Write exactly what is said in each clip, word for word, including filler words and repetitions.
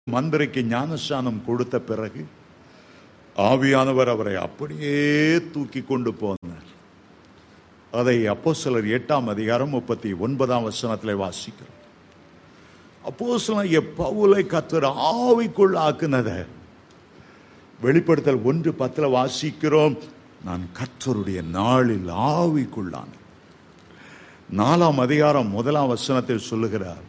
மந்திரிக்கு ஞானஸ்நானம் கொடுத்த பிறகு ஆவியானவர் அவரை அப்படியே தூக்கி கொண்டு போனார். அதை அப்போஸ்தலர் எட்டாம் அதிகாரம் முப்பத்தி ஒன்பதாம் வசனத்தில் வாசிக்கிறோம். அப்போஸ்தலனாகிய பவுலை கர்த்தர் ஆவிக்குள் ஆக்குனத வெளிப்படுத்தல் ஒன்று பத்துல வாசிக்கிறோம். நான் கர்த்தருடைய நாளில் ஆவிக்குள்ளான. நாலாம் அதிகாரம் முதலாம் வசனத்தில் சொல்லுகிறார்,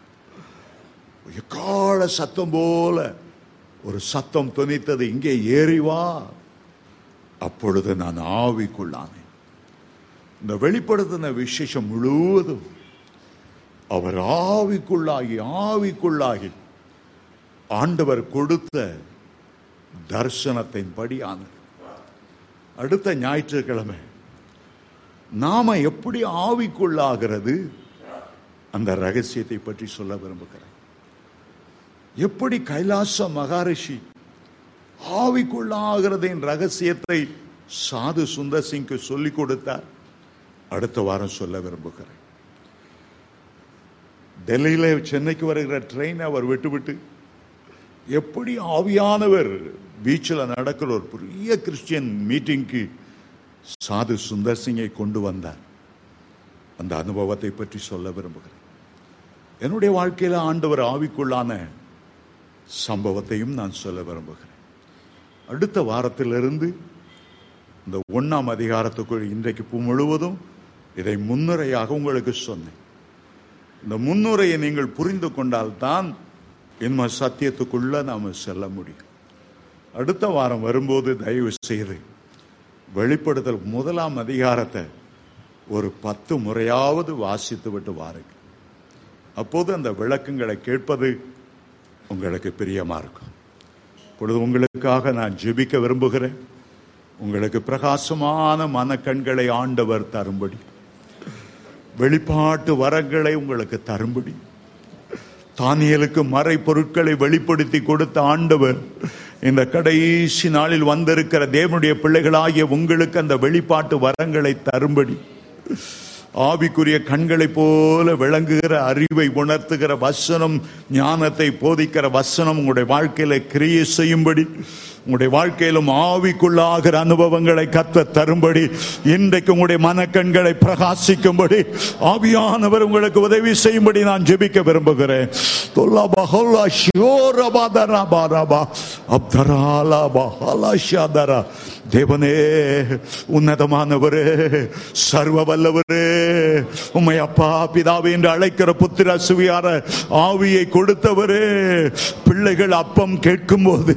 எக்கால சத்தம் போல ஒரு சத்தம் தொனித்தது, இங்கே ஏறி வா. அப்பொழுது நான் ஆவிக்குள்ளானேன். இந்த வெளிப்படுத்தின விசேஷம் முழுவதும் அவர் ஆவிக்குள்ளாகி ஆவிக்குள்ளாகி ஆண்டவர் கொடுத்த தரிசனத்தின் படியானது. அடுத்த ஞாயிற்றுக்கிழமை நாம எப்படி ஆவிக்குள்ளாகிறது அந்த ரகசியத்தை பற்றி சொல்ல விரும்புகிறேன். எப்படி கைலாச மகாரிஷி ஆவிக்குள்ளாகிறதின் ரகசியத்தை சாது சுந்தர் சிங்க்கு சொல்லிக் கொடுத்தார், அடுத்த வாரம் சொல்ல விரும்புகிறேன். டெல்லியில சென்னைக்கு வருகிற ட்ரெயின் அவர் விட்டுவிட்டு எப்படி ஆவியானவர் பீச்சில் நடக்கிற ஒரு பெரிய கிறிஸ்டியன் மீட்டிங்க்கு சாது சுந்தர் சிங்கை கொண்டு வந்தார். அந்த அனுபவத்தை பற்றி சொல்ல விரும்புகிறேன். என்னுடைய வாழ்க்கையில் ஆண்டவர் ஆவிக்குள்ளான சம்பவத்தையும் நான் சொல்ல விரும்புகிறேன். அடுத்த வாரத்திலிருந்து இந்த ஒன்னாம் அதிகாரத்துக்குள் இன்றைக்கு முழுவதும் இதை முன்னுரையாக உங்களுக்கு சொன்னேன். இந்த முன்னுரையை நீங்கள் புரிந்து கொண்டால்தான் இன்ம சத்தியத்துக்குள்ள நாம செல்ல முடியும். அடுத்த வாரம் வரும்போது தயவு செய்து வெளிப்படுத்தல் முதலாம் அதிகாரத்தை ஒரு பத்து முறையாவது வாசித்து விட்டு வாருங்கள். அப்போது அந்த விளக்கங்களை கேட்பது உங்களுக்கு பிரியமா இருக்கும். இப்பொழுது உங்களுக்காக நான் ஜெபிக்க விரும்புகிறேன். உங்களுக்கு பிரகாசமான மனக்கண்களை ஆண்டவர் தரும்படி, வெளிப்பாட்டு வரங்களை உங்களுக்கு தரும்படி, தானியேலுக்கு மறை பொருட்களை வெளிப்படுத்தி கொடுத்த ஆண்டவர் இந்த கடைசி நாளில் வந்திருக்கிற தேவனுடைய பிள்ளைகளாகிய உங்களுக்கு அந்த வெளிப்பாட்டு வரங்களை தரும்படி, ஆவிக்குரிய கண்களை போல விளங்குகிற அறிவை உணர்த்துகிற வசனம், ஞானத்தை போதிக்கிற வசனம் உங்களுடைய வாழ்க்கையில கிரியை செய்யும்படி, உங்களுடைய வாழ்க்கையிலும் ஆவிக்குள்ளாகிற அனுபவங்களை கர்த்தர் தரும்படி, இன்றைக்கு உங்களுடைய மனக்கண்களை பிரகாசிக்கும்படி ஆவியானவர் உங்களுக்கு உதவி செய்யும்படி நான் ஜெபிக்க விரும்புகிறேன். தேவனே, உன்னதமானவரே, சர்வ வல்லவரே, உம்மை அப்பா பிதாவே என்று அழைக்கிற புத்திர சுவியார ஆவியை கொடுத்தவரே, பிள்ளைகள் அப்பம் கேட்கும் போது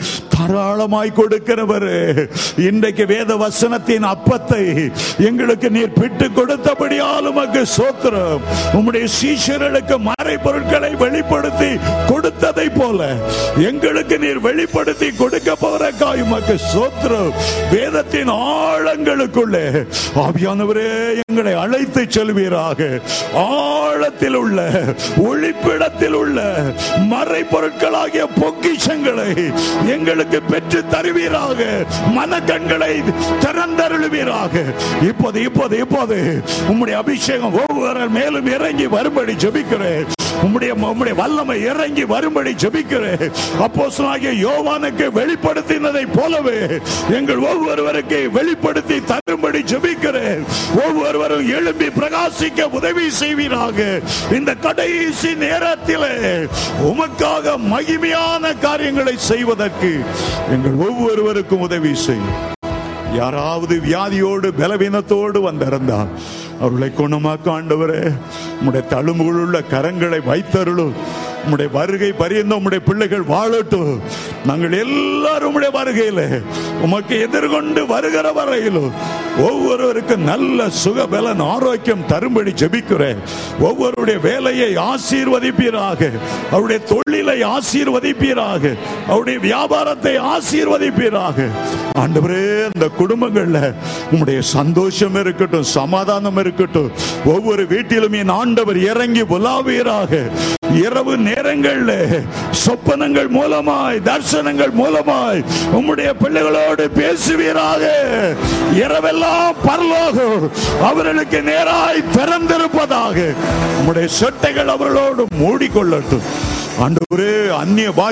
தாராளமாய் கொடுக்கிறவரே, இன்றைக்கு வேத வசனத்தின் அப்பத்தை எங்களுக்கு நீர் பிட்டு கொடுத்தபடியால் உமக்கு ஸ்தோத்திரம். உம்முடைய சீஷர்களுக்கு மறை பொருட்களை வெளிப்படுத்தி கொடுத்ததை போல எங்களுக்கு நீர் வெளிப்படுத்தி கொடுக்க போறக்காய் உமக்கு ஸ்தோத்திரம். வேதத்தின் ஆழங்களுக்குள்ளே ஆவியானவரே எங்களை அழைத்து செல்வீராக. ஆழத்தில் உள்ள ஒளிப்பிடத்தில் உள்ள மறை பொருட்களாகிய பொக்கிஷங்களை எங்களுக்கு பெற்று தருவீராக. மனக்கண்களை திறந்தருளுவீராக. இப்போது இப்போது இப்போது உம்முடைய அபிஷேகம் ஒவ்வொரு மேலும் இறங்கி வரும்படி ஜெபிக்கிறேன். உம்முடைய உம்முடைய வல்லமை இறங்கி வரும்படி ஜெபிக்கிறேன். அப்போஸ்தலனாகிய யோவானுக்கு வெளிப்படுத்தினதை போலவே எங்கள் ஒவ்வொருவருக்கு வெளிப்படுத்தி தரும்படி ஜெபிக்கிறேன். ஒவ்வொருவரும் எழும்பி பிரகாசிக்க உதவி செய்வீராக. இந்த கடைசி நேரத்தில் உமக்காக மகிமையான காரியங்களை செய்வதற்கு எங்கள் ஒவ்வொருவருக்கும் உதவி செய்யும். யாராவது வியாதியோடு பலவீனத்தோடு வந்திருந்தால் அவர்களை குணமாக்க ஆண்டவரே உம்முடைய தழும்புகளுள்ள கரங்களை வைத்தருளும். உம்முடைய வருகை பரியந்த உம்முடைய பிள்ளைகள் வாழட்டும். நாங்கள் எல்லாரும் உம்முடைய வருகையில உமக்கு எதிர்கொண்டு வருகிற வரையிலும் ஒவ்வொருவருக்கு நல்ல சுகபலன் ஆரோக்கியம் தரும்படி ஜெபிக்கிறேன். ஒவ்வொருடைய வேலையை ஆசீர்வதிப்பீராக. அவருடைய தொழிலை ஆசீர்வதிப்பீராக. அவருடைய வியாபாரத்தை ஆசீர்வதிப்பீராக. ஆண்டவரே, அந்த குடும்பங்கள்ல உம்முடைய சந்தோஷம் இருக்கட்டும், சமாதானம் இருக்கட்டும். ஒவ்வொரு வீட்டிலும் என் ஆண்டவர் இறங்கி உலாவீராக. இரவு நேரங்களில் சொப்பனங்கள் மூலமாய், தரிசனங்கள் மூலமாய் உம்முடைய பிள்ளைகளோடு பேசுவீராக. இரவெல்லாம் பரலோகம் அவர்களுக்கு நேராய் திறந்திருப்பதாக. உம்முடைய சொட்டைகள் அவர்களோடு மூடிக்கொள்ளட்டும். ஆண்டவரே, அந்நிய